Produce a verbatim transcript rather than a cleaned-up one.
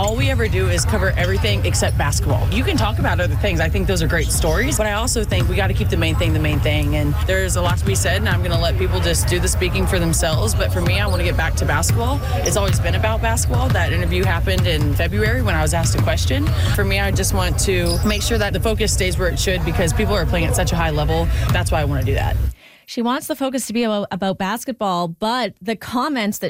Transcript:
all we ever do is cover everything except basketball. You can talk about other things. I think those are great stories, but I also think we got to keep the main thing the main thing. And there's a lot to be said, and I'm going to let people just do the speaking for themselves. But for me, I want to get back to basketball. It's always been about basketball. That interview happened in February when I was asked a question. For me, I just want to make sure that the focus stays where it should because people are playing at such a high level. That's why I want to do that. She wants the focus to be about, about basketball, but the comments that